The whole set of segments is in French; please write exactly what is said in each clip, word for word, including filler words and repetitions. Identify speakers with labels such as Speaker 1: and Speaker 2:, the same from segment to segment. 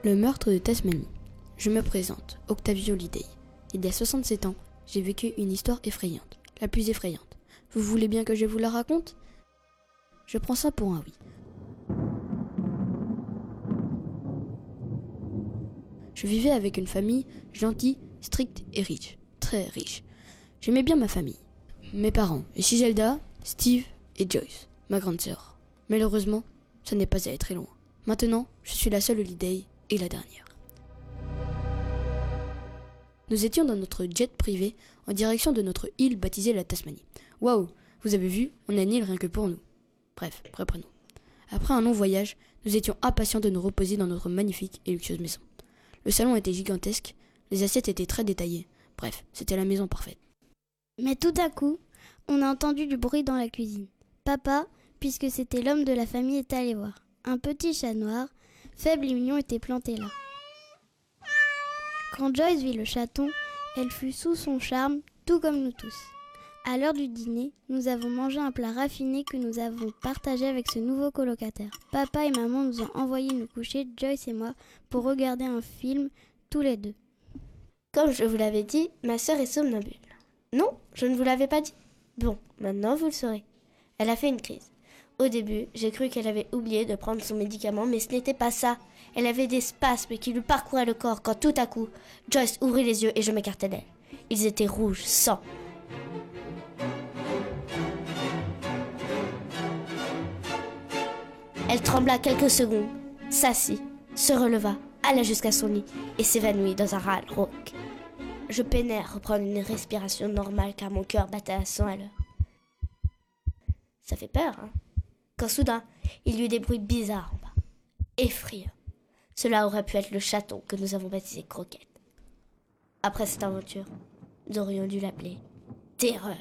Speaker 1: Le meurtre de Tasmanie. Je me présente, Octavio Lidey. Il y a soixante-sept ans, j'ai vécu une histoire effrayante, la plus effrayante. Vous voulez bien que je vous la raconte ? Je prends ça pour un oui. Je vivais avec une famille gentille, stricte et riche, très riche. J'aimais bien ma famille, mes parents, et Giselda, Steve et Joyce, ma grande sœur. Malheureusement, ça n'est pas allé très loin. Maintenant, je suis la seule Lidey et la dernière. Nous étions dans notre jet privé en direction de notre île baptisée la Tasmanie. Waouh, vous avez vu, on a une île rien que pour nous. Bref, reprenons. Après un long voyage, nous étions impatients de nous reposer dans notre magnifique et luxueuse maison. Le salon était gigantesque, les assiettes étaient très détaillées. Bref, c'était la maison parfaite.
Speaker 2: Mais tout à coup, on a entendu du bruit dans la cuisine. Papa, puisque c'était l'homme de la famille, est allé voir. Un petit chat noir, faible et mignon, était planté là. Quand Joyce vit le chaton, elle fut sous son charme, tout comme nous tous. À l'heure du dîner, nous avons mangé un plat raffiné que nous avons partagé avec ce nouveau colocataire. Papa et maman nous ont envoyé nous coucher, Joyce et moi, pour regarder un film, tous les deux.
Speaker 3: Comme je vous l'avais dit, ma sœur est somnambule. Non, je ne vous l'avais pas dit. Bon, maintenant vous le saurez. Elle a fait une crise. Au début, j'ai cru qu'elle avait oublié de prendre son médicament, mais ce n'était pas ça. Elle avait des spasmes qui lui parcouraient le corps quand tout à coup, Joyce ouvrit les yeux et je m'écartai d'elle. Ils étaient rouges, sang. Elle trembla quelques secondes, s'assit, se releva, alla jusqu'à son lit et s'évanouit dans un râle rauque. Je peinais à reprendre une respiration normale car mon cœur battait à cent à l'heure. Ça fait peur, hein ? Quand soudain, il y eut des bruits bizarres en bas, effrayants. Cela aurait pu être le chaton que nous avons baptisé Croquette. Après cette aventure, nous aurions dû l'appeler Terreur.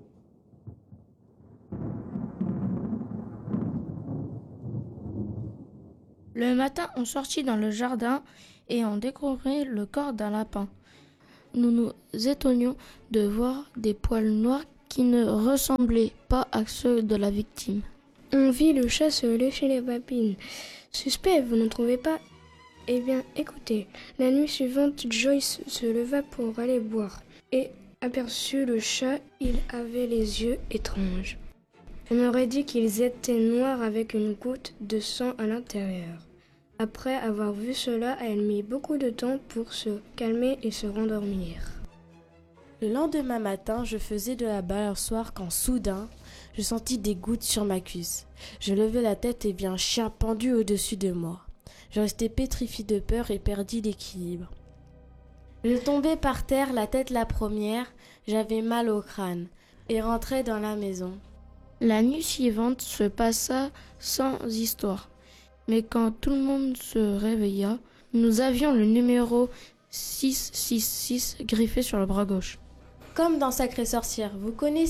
Speaker 4: Le matin, on sortit dans le jardin et on découvrit le corps d'un lapin. Nous nous étonnions de voir des poils noirs qui ne ressemblaient pas à ceux de la victime.
Speaker 5: On vit le chat se lécher les babines. Suspect, vous ne trouvez pas ? Eh bien, écoutez, la nuit suivante, Joyce se leva pour aller boire et aperçut le chat. Il avait les yeux étranges. On aurait dit qu'ils étaient noirs avec une goutte de sang à l'intérieur. Après avoir vu cela, elle mit beaucoup de temps pour se calmer et se rendormir.
Speaker 6: Le lendemain matin, je faisais de la balançoire quand soudain, je sentis des gouttes sur ma cuisse. Je levai la tête et vis un chien pendu au-dessus de moi. Je restai pétrifié de peur et perdis l'équilibre. Je tombai par terre, la tête la première, j'avais mal au crâne et rentrai dans la maison.
Speaker 4: La nuit suivante se passa sans histoire. Mais quand tout le monde se réveilla, nous avions le numéro six cent soixante-six griffé sur le bras gauche.
Speaker 6: Comme dans Sacrée Sorcière, vous connaissez ?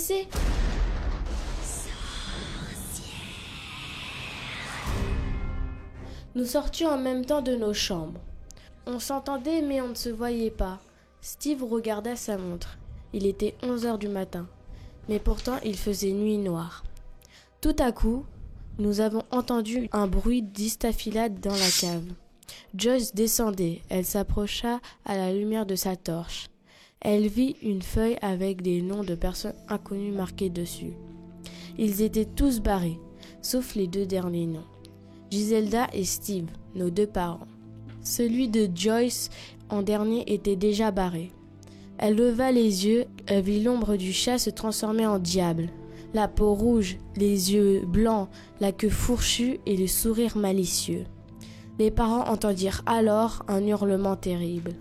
Speaker 6: Nous sortions en même temps de nos chambres. On s'entendait mais on ne se voyait pas. Steve regarda sa montre. Il était onze heures du matin. Mais pourtant il faisait nuit noire. Tout à coup, nous avons entendu un bruit d'istafilade dans la cave. Joyce descendait. Elle s'approcha à la lumière de sa torche. Elle vit une feuille avec des noms de personnes inconnues marqués dessus. Ils étaient tous barrés, sauf les deux derniers noms. Giselda et Steve, nos deux parents. Celui de Joyce, en dernier, était déjà barré. Elle leva les yeux, elle vit l'ombre du chat se transformer en diable. La peau rouge, les yeux blancs, la queue fourchue et le sourire malicieux. Les parents entendirent alors un hurlement terrible.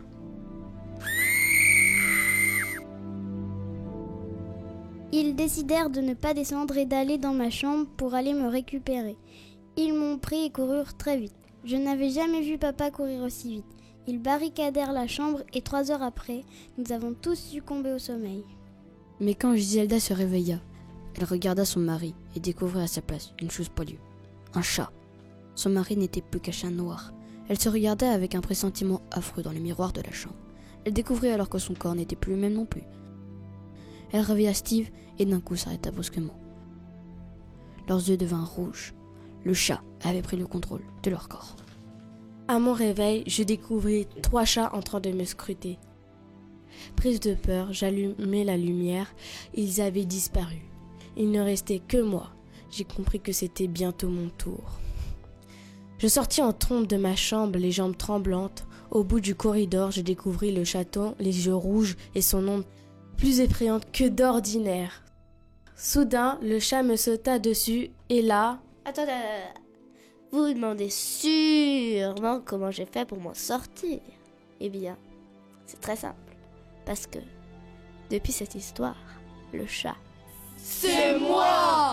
Speaker 2: Ils décidèrent de ne pas descendre et d'aller dans ma chambre pour aller me récupérer. Ils m'ont pris et coururent très vite. Je n'avais jamais vu papa courir aussi vite. Ils barricadèrent la chambre et trois heures après, nous avons tous succombé au sommeil.
Speaker 1: Mais quand Giselda se réveilla, elle regarda son mari et découvrit à sa place une chose poilue, un chat. Son mari n'était plus qu'un chat noir. Elle se regarda avec un pressentiment affreux dans le miroir de la chambre. Elle découvrit alors que son corps n'était plus le même non plus. Elle réveilla Steve et d'un coup s'arrêta brusquement. Leurs yeux devinrent rouges. Le chat avait pris le contrôle de leur corps.
Speaker 6: À mon réveil, je découvris trois chats en train de me scruter. Prise de peur, j'allumai la lumière. Ils avaient disparu. Il ne restait que moi. J'ai compris que c'était bientôt mon tour. Je sortis en trombe de ma chambre, les jambes tremblantes. Au bout du corridor, je découvris le chaton, les yeux rouges et son ombre plus effrayante que d'ordinaire. Soudain, le chat me sauta dessus et là...
Speaker 3: Attendez, vous vous demandez sûrement comment j'ai fait pour m'en sortir. Eh bien, c'est très simple. Parce que, depuis cette histoire, le chat...
Speaker 6: C'est moi!